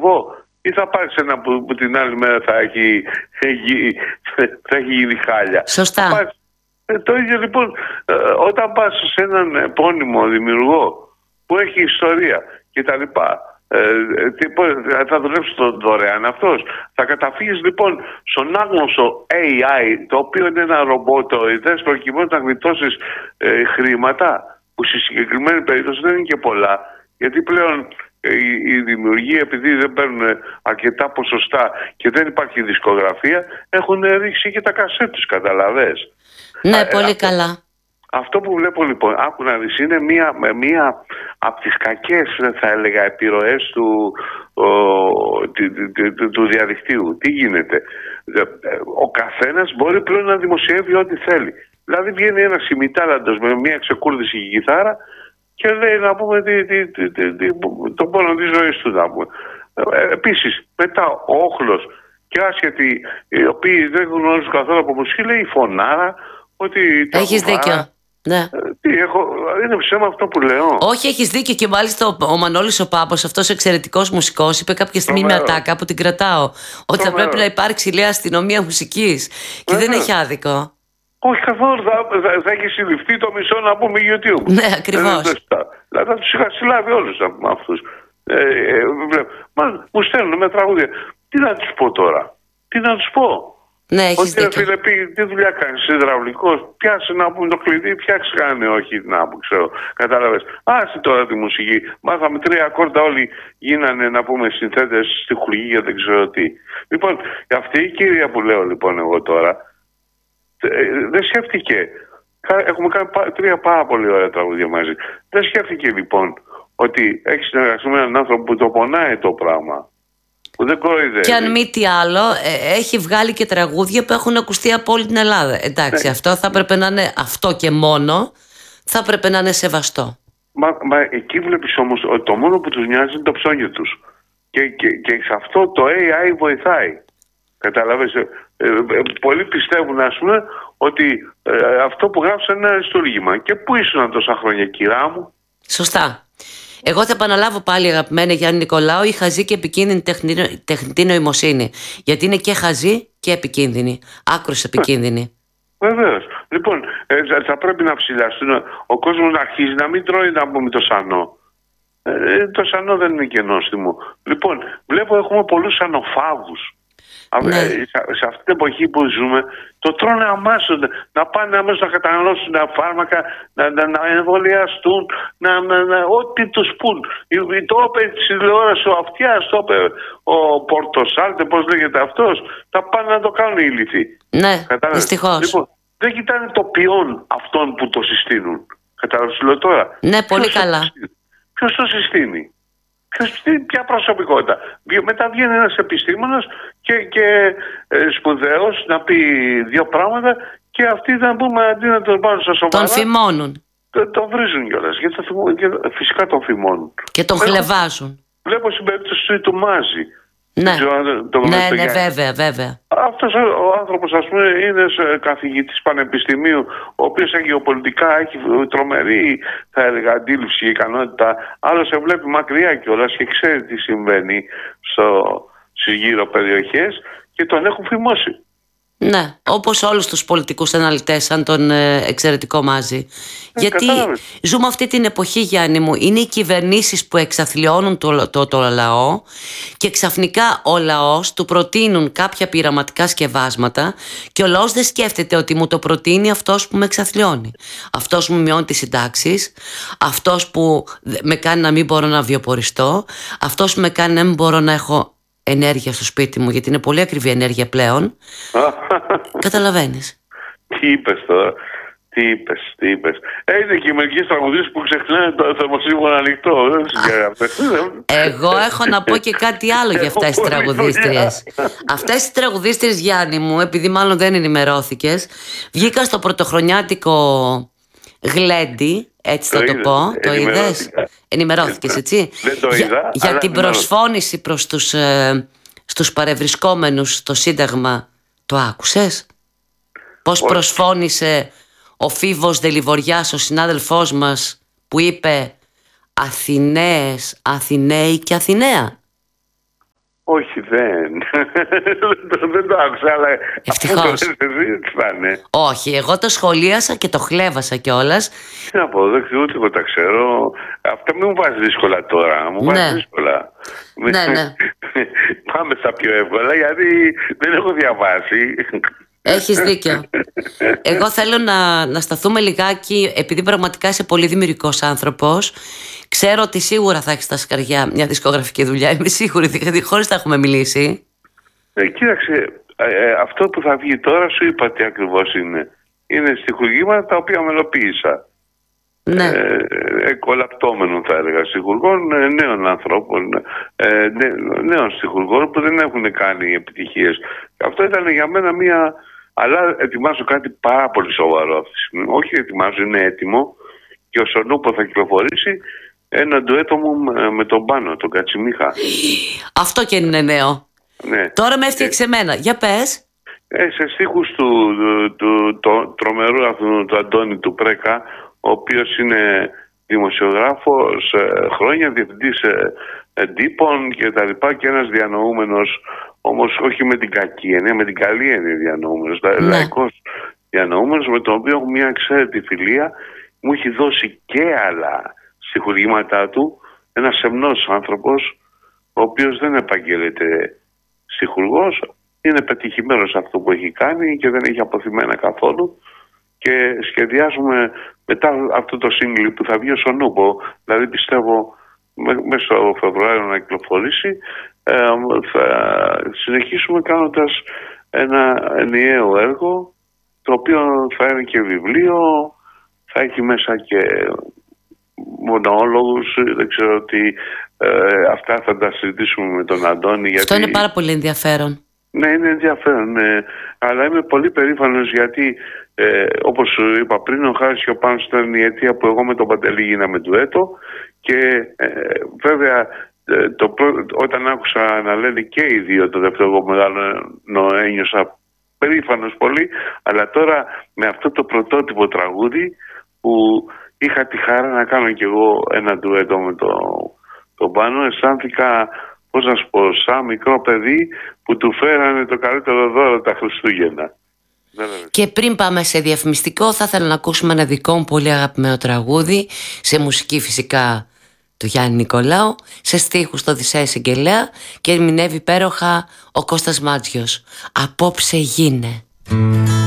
κομβό, ή θα πάρεις ένα που την άλλη μέρα θα έχει γίνει χάλια. Σωστά. Το ίδιο λοιπόν, όταν πας σε έναν επώνυμο δημιουργό που έχει ιστορία και τα λοιπά, θα δουλέψει το δωρεάν αυτός. Θα καταφύγεις λοιπόν στον άγνωστο AI, το οποίο είναι ένα ρομπότο, ιδέες προκειμένου να γλιτώσεις χρήματα, που στη συγκεκριμένη περίπτωση δεν είναι και πολλά, γιατί πλέον οι δημιουργοί, επειδή δεν παίρνουν αρκετά ποσοστά και δεν υπάρχει δισκογραφία, έχουν ρίξει και τα κασέτ τους, καταλαβες. Ναι, πολύ καλά. Αυτό που βλέπω λοιπόν, άκου να δεις, είναι μία από τις κακές, θα έλεγα, επιρροές του διαδικτύου. Τι γίνεται? Ο καθένας μπορεί πλέον να δημοσιεύει ό,τι θέλει. Δηλαδή βγαίνει ένας ημιτάλαντος με μία ξεκούρδηση κιθάρα και λέει, να πούμε, τον πόνο της ζωής του, να πούμε. Επίσης, μετά ο όχλος και άσχετοι, οι οποίοι δεν γνωρίζουν καθόλου από μουσική, λέει η φωνάρα ότι... Έχεις δίκιο. Ναι. Είναι ψέμα αυτό που λέω? Όχι, έχεις δίκιο, και μάλιστα ο Μανώλης ο Πάπος, αυτός ο εξαιρετικός μουσικός, είπε κάποια στιγμή με ατάκα που την κρατάω, ότι θα πρέπει να υπάρξει, λέει, αστυνομία μουσικής. Και δεν έχει άδικο. Όχι καθόλου, θα έχει συλληφθεί το μισό, να πούμε, YouTube. Ναι, ακριβώς. Δηλαδή θα τους είχα συλλάβει όλους αυτούς. Μου στέλνουν με τραγούδια. Τι να τους πω τώρα? Τι να τους πω? Ναι, έχεις δίκιο. Φίλε, τι δουλειά κάνεις, υδραυλικός? Πιάσε, να πούμε, το κλειδί, φτιάξε κάνε, όχι, να πούμε, ξέρω. Κατάλαβες. Άσε τώρα τη μουσική. Μάθαμε 3 ακόρτα, όλοι γίνανε, να πούμε, συνθέτες, στιχουργοί, δεν ξέρω τι. Λοιπόν, αυτή η κυρία που λέω λοιπόν εγώ τώρα, δεν σκέφτηκε. Έχουμε κάνει 3 πάρα πολύ ωραία τραγούδια μαζί. Δεν σκέφτηκε λοιπόν ότι έχει συνεργαστεί με έναν άνθρωπο που το πονάει το πράγμα. Που δεν κοροϊδεύει. Και αν μη τι άλλο, έχει βγάλει και τραγούδια που έχουν ακουστεί από όλη την Ελλάδα. Εντάξει, αυτό θα έπρεπε να είναι, αυτό και μόνο, θα έπρεπε να είναι σεβαστό. Μα εκεί βλέπεις όμως ότι το μόνο που τους νοιάζει είναι το ψώνιο τους. Και σε αυτό το AI βοηθάει. Καταλαβες. Πολλοί πιστεύουν, ας πούμε, ότι αυτό που γράψαν είναι αριστούργημα. Και πού ήσουν τόσα χρόνια, κυρά μου? Σωστά. Εγώ θα επαναλάβω πάλι, αγαπημένη Γιάννη Νικολάου, η χαζή και επικίνδυνη τεχνητή νοημοσύνη. Γιατί είναι και χαζή και επικίνδυνη. Άκρως επικίνδυνη. Βεβαίως. Λοιπόν, θα πρέπει να ψηλιαστούν. Ο κόσμος να αρχίζει να μην τρώει, να πούμε, το σανό. Το σανό δεν είναι και νόστιμο. Λοιπόν, βλέπω έχουμε πολλούς σανοφάγους. Ναι. Σε αυτή την εποχή που ζούμε, το τρώνε αμέσως, να πάνε αμέσως να καταναλώσουν τα φάρμακα, να εμβολιαστούν, ό,τι τους πουν. Το είπε της τηλεόρασης ο Αυτιάς, το είπε ο Πορτοσάλτε, πώς λέγεται αυτός, θα πάνε να το κάνουν οι ηλίθιοι. Ναι, δυστυχώς. Λοιπόν, δεν κοιτάνε το ποιόν αυτών που το συστήνουν. Κατάλαβες τι λέω τώρα? Ναι, πολύ καλά. Ποιος το συστήνει? Ποια προσωπικότητα? Μετά βγαίνει ένας επιστήμονας και σπουδαίος να πει 2 πράγματα και αυτοί, να πούμε, αντί να τον πάρουν στα σοβαρά, τον φημώνουν. Τον βρίζουν κιόλας. Φυσικά τον φημώνουν. Και τον χλεβάζουν. Βλέπω στην περίπτωση του Μάζη. Ναι, βέβαια. Αυτός ο άνθρωπος, ας πούμε, είναι καθηγητής πανεπιστημίου, ο οποίος έχει γεωπολιτικά, έχει τρομερή, θα έλεγα, αντίληψη και ικανότητα. Άλλος σε βλέπει μακριά κιόλας και ξέρει τι συμβαίνει στις γύρω περιοχές και τον έχουν φημώσει. Ναι, όπως όλους τους πολιτικούς αναλυτές, σαν τον εξαιρετικό Μάζη. Γιατί ζούμε αυτή την εποχή, Γιάννη μου, είναι οι κυβερνήσεις που εξαθλιώνουν το λαό και ξαφνικά ο λαός του προτείνουν κάποια πειραματικά σκευάσματα και ο λαός δεν σκέφτεται ότι μου το προτείνει αυτός που με εξαθλιώνει. Αυτός που μου μειώνει τις συντάξεις, αυτός που με κάνει να μην μπορώ να βιοποριστώ, αυτός που με κάνει να μην μπορώ να έχω ενέργεια στο σπίτι μου, γιατί είναι πολύ ακριβή ενέργεια πλέον. Καταλαβαίνεις. Τι είπες τώρα? Τι είπες? Είναι και μερικές τραγουδίες που ξεχνάνε το θερμοσύμφωνο ανοιχτό. Εγώ έχω να πω και κάτι άλλο για αυτές τις τραγουδίστριες. Αυτές τις τραγουδίστριες, Γιάννη μου, επειδή μάλλον δεν ενημερώθηκες, βγήκα στο πρωτοχρονιάτικο γλέντι, έτσι θα το πω. Το είδες? Ενημερώθηκες, έτσι? Δεν το είδα. Για την προσφώνηση προς στους παρευρισκόμενους στο Σύνταγμα. Το άκουσες? Πώς προσφώνησε ο Φίβος Δελιβοριάς, ο συνάδελφός μας, που είπε Αθηναίες, Αθηναίοι και Αθηναία. Όχι, δεν το άκουσα, αλλά ευτυχώς. αυτό το δεν θα είναι. Όχι, εγώ το σχολίασα και το χλέβασα κιόλας. Τι να πω, δεν ξέρω, ούτε εγώ τα ξέρω. Αυτά μην μου βάζει δύσκολα τώρα. Μου βάζει δύσκολα. Ναι. Πάμε στα πιο εύκολα, γιατί δεν έχω διαβάσει. Έχεις δίκιο. Εγώ θέλω να σταθούμε λιγάκι, επειδή πραγματικά είσαι πολύ δημιουργικός άνθρωπος. Ξέρω ότι σίγουρα θα έχεις στα σκαριά μια δισκογραφική δουλειά. Είμαι σίγουρη, γιατί χωρίς θα έχουμε μιλήσει. Κοίταξε, αυτό που θα βγει τώρα σου είπα τι ακριβώς είναι. Είναι στιχουργήματα τα οποία μελοποίησα. Ναι. Εκολαπτώμενων θα έλεγα στιχουργών, νέων ανθρώπων, νέων στιχουργών που δεν έχουν κάνει επιτυχίες. Αυτό ήταν για μένα μία... Αλλά ετοιμάζω κάτι πάρα πολύ σοβαρό αυτή τη στιγμή. Όχι ετοιμάζω, είναι έτοιμο. Και ο Σονούπο θα κυκλοφορήσει ένα ντουέτο μου με τον Πάνο, τον Κατσιμίχα. Αυτό και είναι νέο. Ναι. Τώρα με έφτιαξε εμένα. Για πες. Σε στίχους του τρομερού αυτού του Αντώνη του Πρέκα, ο οποίος είναι δημοσιογράφος χρόνια, διευθυντής τύπων και τα λοιπά, και ένας διανοούμενος, όμως όχι με την κακή έννοια, με την καλή έννοια διανοούμενος, λαϊκός διανοούμενος, με τον οποίο έχω μια εξαίρετη φιλία. Μου έχει δώσει και άλλα στιχουργήματά του, ένας σεμνός άνθρωπος, ο οποίος δεν επαγγέλλεται στιχουργός, είναι πετυχημένος σε αυτό που έχει κάνει και δεν έχει αποθυμένα καθόλου, και σχεδιάζουμε μετά αυτό το σύγκλι που θα βγει ο Σονούπο, δηλαδή πιστεύω μέσα στο Φεβρουάριο να κυκλοφορήσει. Θα συνεχίσουμε κάνοντας ένα ενιαίο έργο, το οποίο θα είναι και βιβλίο, θα έχει μέσα και μονόλογους, δεν ξέρω τι, αυτά θα τα συζητήσουμε με τον Αντώνη. Αυτό είναι πάρα πολύ ενδιαφέρον. Ναι, είναι ενδιαφέρον, ναι. Αλλά είμαι πολύ περήφανος γιατί, όπως σου είπα πριν, ο Χάρης και ο Πάνος ήταν η αιτία που εγώ με τον Παντελή γίναμε ντουέτο, και βέβαια όταν άκουσα να λένε και οι δύο το δεύτερο μεγάλο, ένιωσα περήφανος πολύ, αλλά τώρα με αυτό το πρωτότυπο τραγούδι που είχα τη χαρά να κάνω κι εγώ ένα ντουέτο με τον Πάνο, αισθάνθηκα, πώς να σου πω, σαν μικρό παιδί που του φέρανε το καλύτερο δώρο τα Χριστούγεννα. Και πριν πάμε σε διαφημιστικό, θα ήθελα να ακούσουμε ένα δικό μου πολύ αγαπημένο τραγούδι, σε μουσική φυσικά του Γιάννη Νικολάου, σε στίχους του Οδυσσέα Σεγγελέα, και ερμηνεύει υπέροχα ο Κώστας Μάτζιος. Απόψε γίνε.